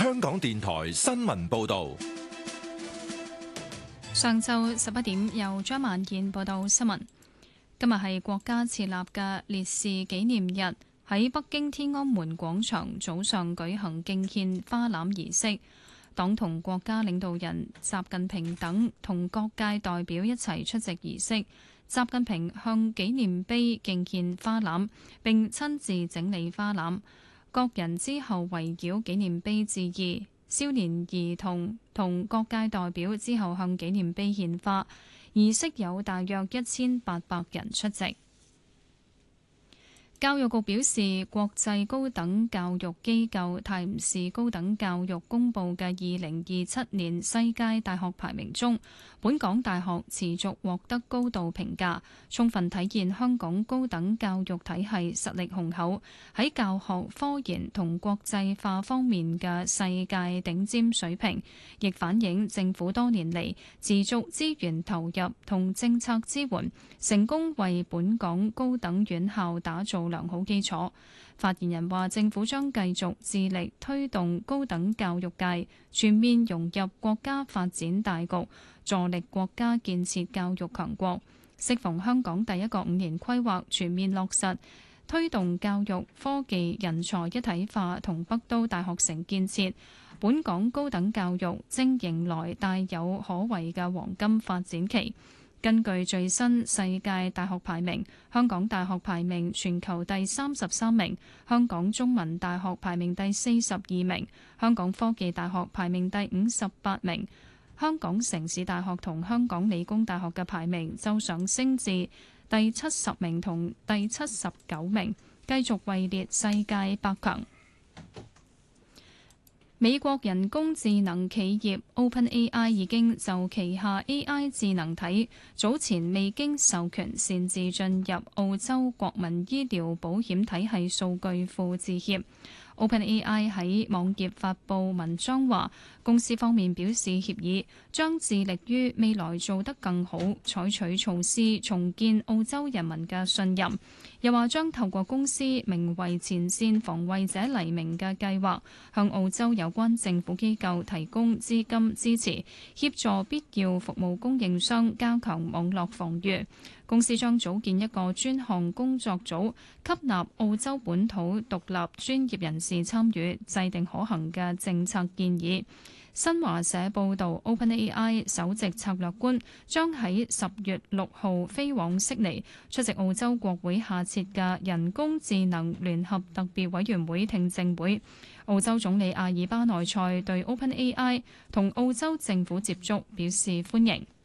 香港電台新聞報道。 上晝11點，由張萬燕報道新聞。今日係國家設立嘅烈士紀念日，喺北京天安門廣場早上舉行敬獻花籃儀式。黨同國家領導人習近平等同各界代表一齊出席儀式。習近平向紀念碑敬獻花籃，並親自整理花籃。各人之後圍繞紀念碑致意。少年兒童同各界代表之後向紀念碑獻花，儀式有大約1800人出席。教育局表示，國際高等教育機構泰晤士高等教育公布嘅2027年世界大學排名中，本港大學持續獲得高度評價，充分體現香港高等教育體系實力雄厚，喺教學、科研同國際化方面嘅世界頂尖水平，亦反映政府多年嚟持續資源投入同政策支援，成功為本港高等院校打造良好基礎。發言人話，政府將繼續致力推動高等教育界全面融入國家發展大局，助力國家建設教育強國。適逢香港第一個5年規劃全面落實，推動教育科技人才一體化同北都大學城建設，本港高等教育正迎來大有可為嘅黃金發展期。根據最新世界大學排名，香港大學排名全球第33名，香港中文大學排名第42名，香港科技大學排名第58名，香港城市大學同香港理工大學嘅排名就上升至第70名同第79名，繼續位列世界百強。美國人工智能企業 OpenAI 已經就旗下 AI 智能體早前未經授權擅自進入澳洲國民醫療保險體系數據庫致歉。OpenAI 喺網頁發布文章話，公司方面表示歉意，將致力於未來做得更好，採取措施重建澳洲人民嘅信任。又話將透過公司名為前線防衛者黎明嘅計劃，向澳洲有關政府機構提供資金支持，協助必要服務供應商加強網絡防禦。公司將組建一個專項工作組，吸納澳洲本土獨立專業人士參與，制定可行嘅政策建議。新華社報導 ，OpenAI 首席策略官將喺10月6號飛往悉尼出席澳洲國會下設嘅人工智能聯合特別委員會聽證會。澳洲總理阿爾巴內塞對 OpenAI 同澳洲政府接觸表示歡迎。